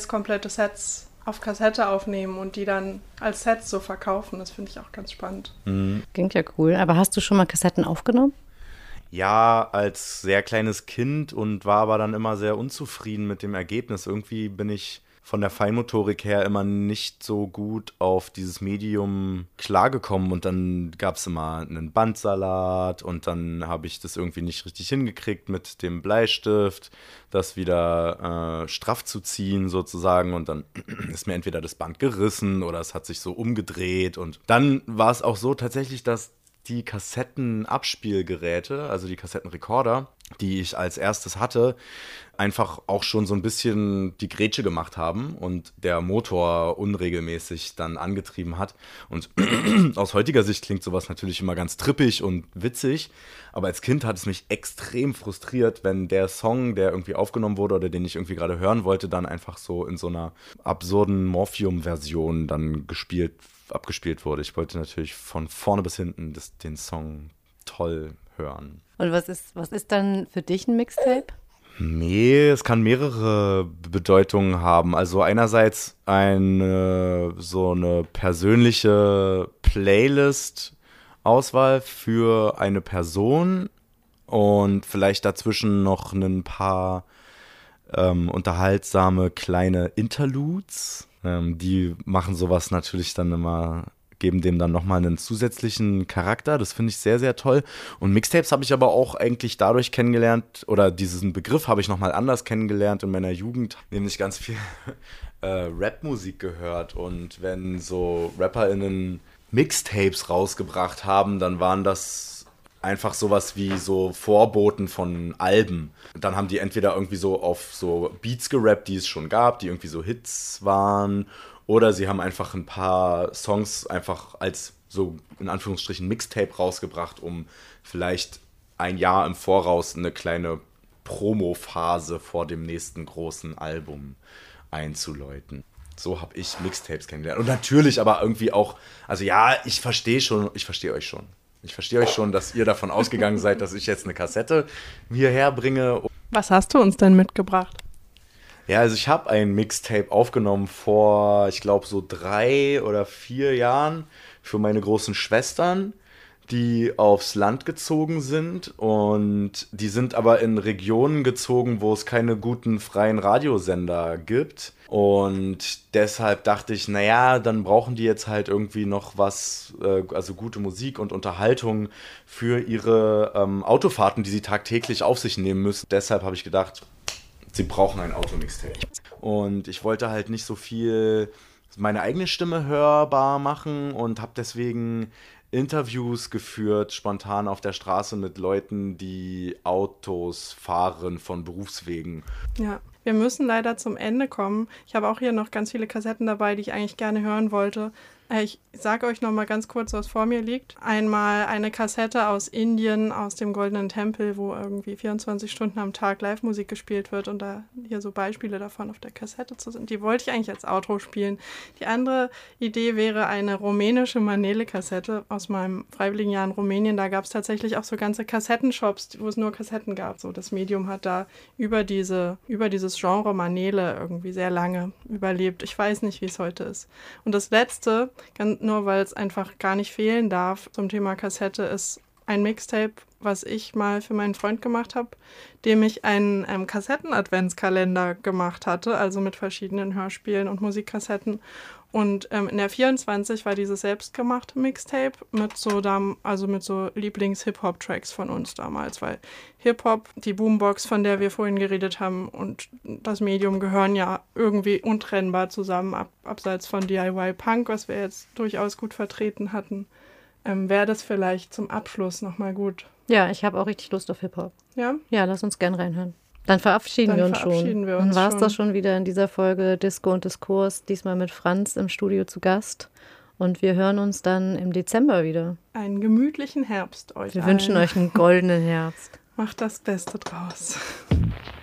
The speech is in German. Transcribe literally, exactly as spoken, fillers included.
jetzt komplette Sets auf Kassette aufnehmen und die dann als Sets so verkaufen. Das finde ich auch ganz spannend. Mhm. Klingt ja cool. Aber hast du schon mal Kassetten aufgenommen? Ja, als sehr kleines Kind und war aber dann immer sehr unzufrieden mit dem Ergebnis. Irgendwie bin ich von der Feinmotorik her immer nicht so gut auf dieses Medium klargekommen und dann gab es immer einen Bandsalat und dann habe ich das irgendwie nicht richtig hingekriegt mit dem Bleistift, das wieder äh, straff zu ziehen sozusagen und dann ist mir entweder das Band gerissen oder es hat sich so umgedreht und dann war es auch so tatsächlich, dass die Kassettenabspielgeräte, also die Kassettenrekorder, die ich als erstes hatte, einfach auch schon so ein bisschen die Grätsche gemacht haben und der Motor unregelmäßig dann angetrieben hat. Und aus heutiger Sicht klingt sowas natürlich immer ganz trippig und witzig, aber als Kind hat es mich extrem frustriert, wenn der Song, der irgendwie aufgenommen wurde oder den ich irgendwie gerade hören wollte, dann einfach so in so einer absurden Morphium-Version dann gespielt abgespielt wurde. Ich wollte natürlich von vorne bis hinten das, den Song toll hören. Und was ist, was ist dann für dich ein Mixtape? Nee, es kann mehrere Bedeutungen haben. Also einerseits eine so eine persönliche Playlist-Auswahl für eine Person und vielleicht dazwischen noch ein paar ähm, unterhaltsame kleine Interludes. Ähm, die machen sowas natürlich dann immer, geben dem dann nochmal einen zusätzlichen Charakter. Das finde ich sehr, sehr toll. Und Mixtapes habe ich aber auch eigentlich dadurch kennengelernt, oder diesen Begriff habe ich nochmal anders kennengelernt in meiner Jugend, nämlich ganz viel äh, Rap-Musik gehört. Und wenn so RapperInnen Mixtapes rausgebracht haben, dann waren das einfach sowas wie so Vorboten von Alben. Und dann haben die entweder irgendwie so auf so Beats gerappt, die es schon gab, die irgendwie so Hits waren, oder sie haben einfach ein paar Songs einfach als so in Anführungsstrichen Mixtape rausgebracht, um vielleicht ein Jahr im Voraus eine kleine Promo-Phase vor dem nächsten großen Album einzuläuten. So habe ich Mixtapes kennengelernt. Und natürlich aber irgendwie auch, also ja, ich verstehe schon, ich verstehe euch schon. Ich verstehe euch schon, dass ihr davon ausgegangen seid, dass ich jetzt eine Kassette hierher bringe. Was hast du uns denn mitgebracht? Ja, also ich habe ein Mixtape aufgenommen vor, ich glaube, so drei oder vier Jahren für meine großen Schwestern, die aufs Land gezogen sind. Und die sind aber in Regionen gezogen, wo es keine guten freien Radiosender gibt. Und deshalb dachte ich, naja, dann brauchen die jetzt halt irgendwie noch was, äh, also gute Musik und Unterhaltung für ihre ähm, Autofahrten, die sie tagtäglich auf sich nehmen müssen. Deshalb habe ich gedacht, sie brauchen ein Automixtape. Und ich wollte halt nicht so viel meine eigene Stimme hörbar machen und habe deswegen Interviews geführt, spontan auf der Straße mit Leuten, die Autos fahren von Berufswegen. Ja, wir müssen leider zum Ende kommen. Ich habe auch hier noch ganz viele Kassetten dabei, die ich eigentlich gerne hören wollte. Ich sage euch noch mal ganz kurz, was vor mir liegt. Einmal eine Kassette aus Indien, aus dem Goldenen Tempel, wo irgendwie vierundzwanzig Stunden am Tag Live-Musik gespielt wird und da hier so Beispiele davon auf der Kassette zu sind. Die wollte ich eigentlich als Outro spielen. Die andere Idee wäre eine rumänische Manele-Kassette aus meinem freiwilligen Jahr in Rumänien. Da gab es tatsächlich auch so ganze Kassettenshops, wo es nur Kassetten gab. So, das Medium hat da über diese, über dieses Genre Manele irgendwie sehr lange überlebt. Ich weiß nicht, wie es heute ist. Und das Letzte, Ganz, nur weil es einfach gar nicht fehlen darf zum Thema Kassette, ist ein Mixtape, was ich mal für meinen Freund gemacht habe, dem ich einen ähm, Kassetten-Adventskalender gemacht hatte, also mit verschiedenen Hörspielen und Musikkassetten. Und ähm, in der vierundzwanzig war dieses selbstgemachte Mixtape mit so, dam- also mit so Lieblings-Hip-Hop-Tracks von uns damals, weil Hip-Hop, die Boombox, von der wir vorhin geredet haben, und das Medium gehören ja irgendwie untrennbar zusammen, ab- abseits von D I Y-Punk, was wir jetzt durchaus gut vertreten hatten. Ähm, wäre das vielleicht zum Abschluss nochmal gut. Ja, ich habe auch richtig Lust auf Hip-Hop. Ja? Ja, lass uns gern reinhören. Dann verabschieden Dann wir uns verabschieden schon. wir uns Dann war es schon. das schon wieder in dieser Folge Disco und Diskurs, diesmal mit Franz im Studio zu Gast. Und wir hören uns dann im Dezember wieder. Einen gemütlichen Herbst euch Wir allen. wünschen euch einen goldenen Herbst. Macht das Beste draus.